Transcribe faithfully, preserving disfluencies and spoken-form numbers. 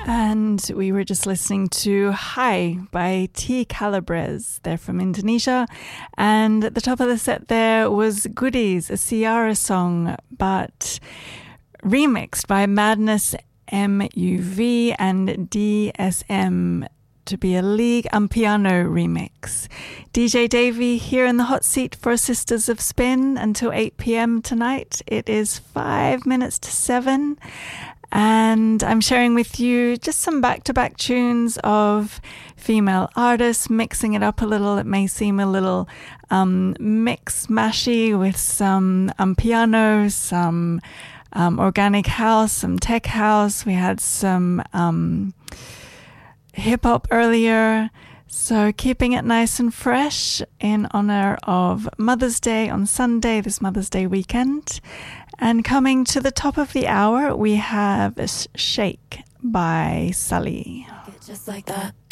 And we were just listening to Hai by T. Calabres. They're from Indonesia. And at the top of the set there was Goodies, a Ciara song, but remixed by Madness M U V and D S M to be a League and Piano remix. D J Davey here in the hot seat for Sisters of Spin until eight p.m. tonight. It is five minutes to seven. And I'm sharing with you just some back-to-back tunes of female artists, mixing it up a little. It may seem a little um, mix-mashy with some um, piano, some um, organic house, some tech house. We had some um, hip-hop earlier. So keeping it nice and fresh in honor of Mother's Day on Sunday, this Mother's Day weekend. And coming to the top of the hour, we have Shake by Sully. Just like that.